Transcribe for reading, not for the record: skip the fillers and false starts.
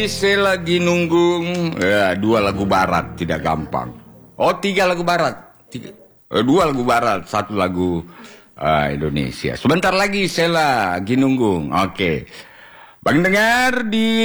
Saya lagi nunggu ya, 2 lagu barat, tidak gampang. Oh, 3 lagu barat. 2 lagu barat, 1 lagu Indonesia. Sebentar lagi saya lagi nunggu. Oke. Bang dengar di